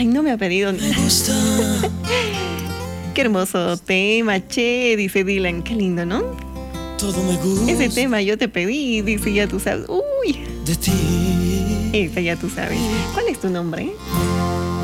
Ay, no me ha pedido nada. Qué hermoso tema, che, dice Dylan. Qué lindo, ¿no? Todo me gusta. Ese tema yo te pedí, dice, ya tú sabes. Uy. De ti. Esa ya tú sabes. ¿Cuál es tu nombre?